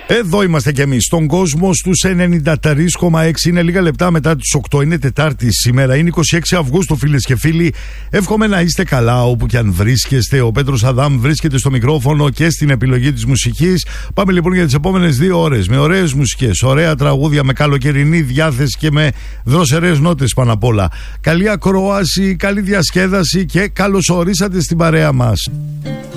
Εδώ είμαστε κι εμείς, στον κόσμο στους 93,6. Είναι λίγα λεπτά μετά τις 8, είναι Τετάρτη σήμερα, είναι 26 Αυγούστου, φίλες και φίλοι. Εύχομαι να είστε καλά όπου κι αν βρίσκεστε. Ο Πέτρος Αδάμ βρίσκεται στο μικρόφωνο και στην επιλογή της μουσικής. Πάμε λοιπόν για τις επόμενες 2 ώρες με ωραίες μουσικές, ωραία τραγούδια, με καλοκαιρινή διάθεση και με δροσερές νότες πάνω απ' όλα. Καλή ακρόαση, καλή διασκέδαση και καλώς ορίσατε στην παρέα μας.